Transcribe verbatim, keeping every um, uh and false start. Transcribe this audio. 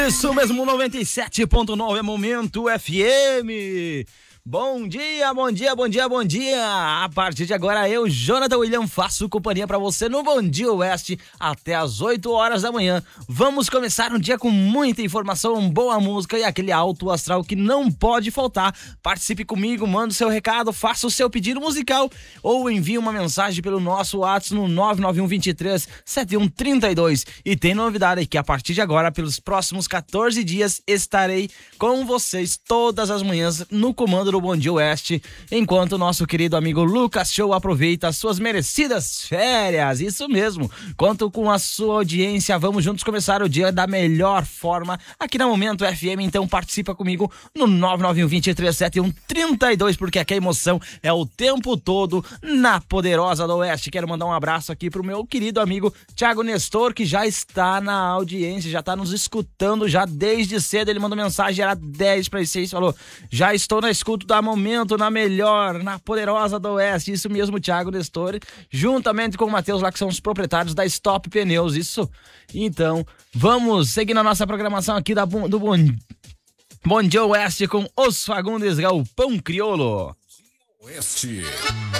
Isso mesmo, noventa e sete ponto nove é Momento F M. Bom dia, bom dia, bom dia, bom dia. A partir de agora eu, Jonathan William, faço companhia pra você no Bom Dia Oeste até as oito horas da manhã. Vamos começar um dia com muita informação, boa música e aquele alto astral que não pode faltar. Participe comigo, manda o seu recado, faça o seu pedido musical ou envie uma mensagem pelo nosso WhatsApp no nove nove um, dois três, sete um três dois. E tem novidade que a partir de agora, pelos próximos quatorze dias, estarei com vocês todas as manhãs no comando do Bom Dia Oeste, enquanto o nosso querido amigo Lucas Show aproveita as suas merecidas férias. Isso mesmo, conto com a sua audiência, vamos juntos começar o dia da melhor forma aqui na Momento F M, então participa comigo no nove nove um, dois três sete um três dois, porque aqui a emoção é o tempo todo na Poderosa do Oeste. Quero mandar um abraço aqui pro meu querido amigo Thiago Nestor, que já está na audiência, já está nos escutando já desde cedo. Ele mandou mensagem, era dez para as seis, falou: já estou na escuta da Momento, na melhor, na Poderosa do Oeste. Isso mesmo, Thiago Nestor, juntamente com o Matheus lá, que são os proprietários da Stop Pneus. Isso. Então, vamos seguir na nossa programação aqui da, do Bom, Bom Dia Oeste com Os Fagundes Galpão Crioulo. Oeste.